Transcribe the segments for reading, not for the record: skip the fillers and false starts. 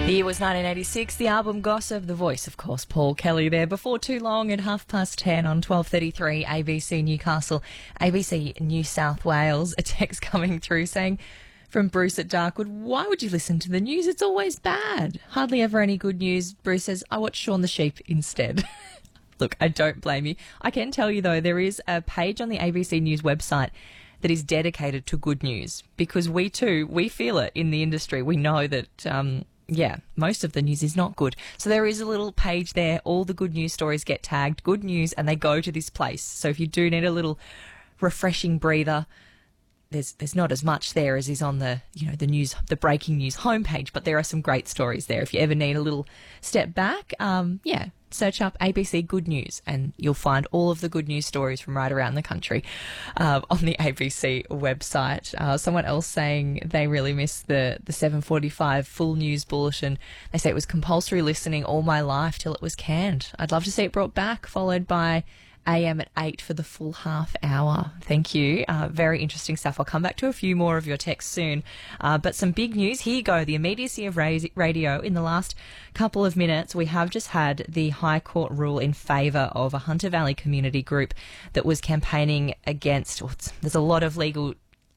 The year was 1986, the album Gossip, the voice, of course, Paul Kelly there. Before too long at 10:30 on 12:33 ABC Newcastle, ABC New South Wales, a text coming through saying from Bruce at Darkwood, why would you listen to the news? It's always bad. Hardly ever any good news. Bruce says, I watch Shaun the Sheep instead. Look, I don't blame you. I can tell you, though, there is a page on the ABC News website that is dedicated to good news because we feel it in the industry. We know that, most of the news is not good. So there is a little page there. All the good news stories get tagged, good news, and they go to this place. So if you do need a little refreshing breather, there's not as much there as is on the breaking news homepage, but there are some great stories there. If you ever need a little step back, search up ABC Good News and you'll find all of the good news stories from right around the country on the ABC website. Someone else saying they really miss the 7:45 full news bulletin. They say it was compulsory listening all my life till it was canned. I'd love to see it brought back, followed by AM at 8 for the full half hour. Thank you. Very interesting stuff. I'll come back to a few more of your texts soon. But some big news. Here you go. The immediacy of radio. In the last couple of minutes, we have just had the High Court rule in favour of a Hunter Valley community group that was campaigning against, there's a lot of legal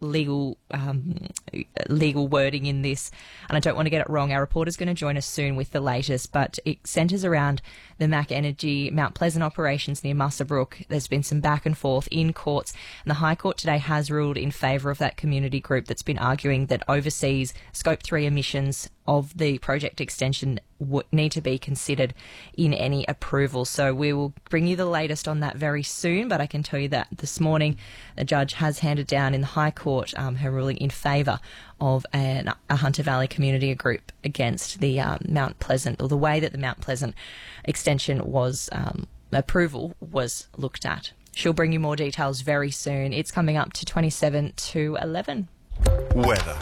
wording in this, and I don't want to get it wrong. Our reporter's going to join us soon with the latest, but it centres around the Mac Energy Mount Pleasant operations near Muswellbrook. There's been some back and forth in courts, and the High Court today has ruled in favour of that community group that's been arguing that overseas Scope 3 emissions of the project extension need to be considered in any approval. So we will bring you the latest on that very soon, but I can tell you that this morning the judge has handed down in the High Court her ruling in favour of a Hunter Valley community group against the Mount Pleasant, or the way that the Mount Pleasant extension was approval was looked at. She'll bring you more details very soon. It's coming up to 27 to 11. Weather.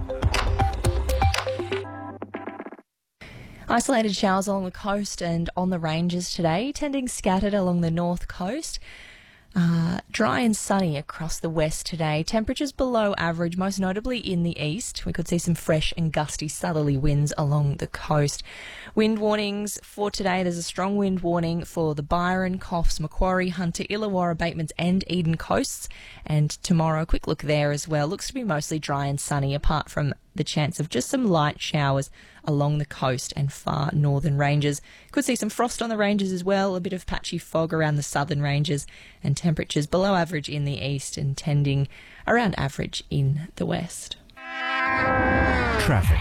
Isolated showers along the coast and on the ranges today, tending scattered along the north coast. Dry and sunny across the west today. Temperatures below average, most notably in the east. We could see some fresh and gusty southerly winds along the coast. Wind warnings for today. There's a strong wind warning for the Byron, Coffs, Macquarie, Hunter, Illawarra, Batemans and Eden coasts. And tomorrow, a quick look there as well. Looks to be mostly dry and sunny, apart from the chance of just some light showers along the coast and far northern ranges. Could see some frost on the ranges as well, a bit of patchy fog around the southern ranges, and temperatures below average in the east and tending around average in the west. Traffic.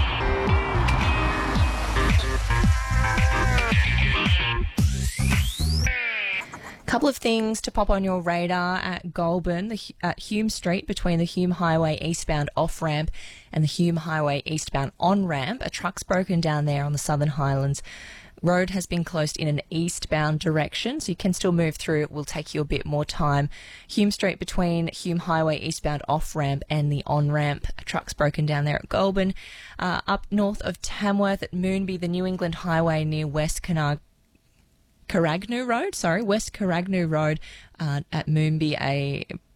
Couple of things to pop on your radar at Goulburn, at Hume Street between the Hume Highway eastbound off-ramp and the Hume Highway eastbound on-ramp. A truck's broken down there on the Southern Highlands. Road has been closed in an eastbound direction, so you can still move through. It will take you a bit more time. Hume Street between Hume Highway eastbound off-ramp and the on-ramp. A truck's broken down there at Goulburn. Up north of Tamworth at Moonby, the New England Highway near West Caragnou Road at Moonby, a